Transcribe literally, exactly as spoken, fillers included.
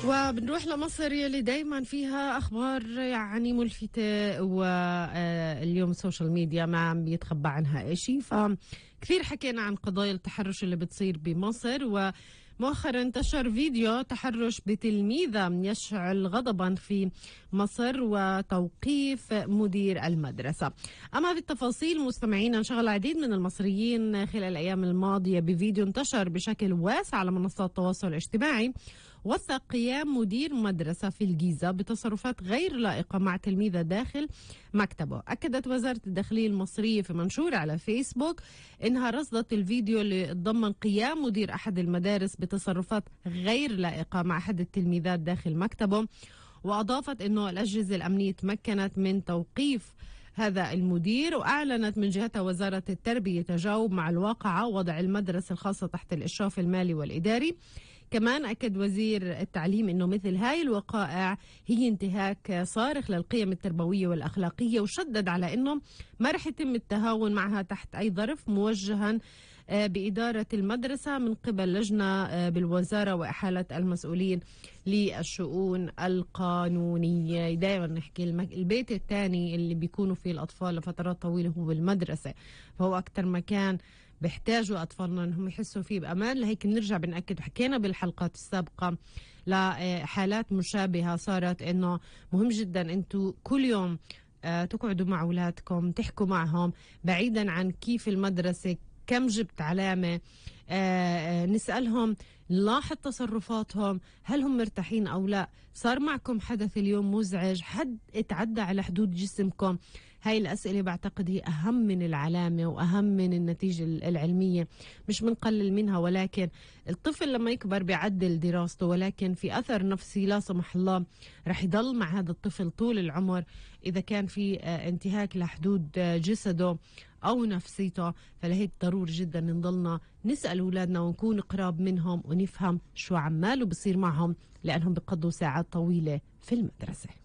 وبنروح لمصر يلي دايما فيها أخبار يعني ملفتة، واليوم السوشيال ميديا ما عم بيتخبى عنها إشي. فكثير حكينا عن قضايا التحرش اللي بتصير بمصر، ومؤخرا انتشر فيديو تحرش بتلميذة يشعل غضبا في مصر وتوقيف مدير المدرسة. أما بالتفاصيل مستمعينا، انشغل العديد من المصريين خلال الأيام الماضية بفيديو انتشر بشكل واسع على منصات التواصل الاجتماعي وثق قيام مدير مدرسة في الجيزة بتصرفات غير لائقة مع تلميذة داخل مكتبه. أكدت وزارة الداخلية المصرية في منشور على فيسبوك إنها رصدت الفيديو اللي تضمن قيام مدير أحد المدارس بتصرفات غير لائقة مع أحد التلميذات داخل مكتبه، وأضافت إنه الأجهزة الأمنية تمكنت من توقيف هذا المدير، وأعلنت من جهتها وزارة التربية تجاوب مع الواقعة ووضع المدرسة الخاصة تحت الإشراف المالي والإداري. كمان أكد وزير التعليم أنه مثل هاي الوقائع هي انتهاك صارخ للقيم التربوية والأخلاقية، وشدد على أنه ما رح يتم التهاون معها تحت أي ظرف، موجها بإدارة المدرسة من قبل لجنة بالوزارة وإحالة المسؤولين للشؤون القانونية. دائما نحكي البيت الثاني اللي بيكونوا فيه الأطفال لفترات طويلة هو المدرسة، فهو أكتر مكان بيحتاجوا أطفالنا أنهم يحسوا فيه بأمان. لهيك بنرجع بنأكد، وحكينا بالحلقات السابقة لحالات مشابهة صارت، أنه مهم جدا أنتوا كل يوم تقعدوا مع أولادكم تحكوا معهم بعيدا عن كيف المدرسة، كم جبت علامة، آه نسألهم نلاحظ تصرفاتهم، هل هم مرتاحين أو لا، صار معكم حدث اليوم مزعج، حد اتعدى على حدود جسمكم. هاي الأسئلة بعتقد هي أهم من العلامة وأهم من النتيجة العلمية، مش منقلل منها، ولكن الطفل لما يكبر بيعدل دراسته، ولكن في أثر نفسي لا سمح الله رح يضل مع هذا الطفل طول العمر إذا كان في انتهاك لحدود جسده أو نفسيته. فلهيك ضروري جدا نضلنا نسأل أولادنا ونكون قراب منهم ونفهم شو عماله بصير معهم، لأنهم بيقضوا ساعات طويلة في المدرسة.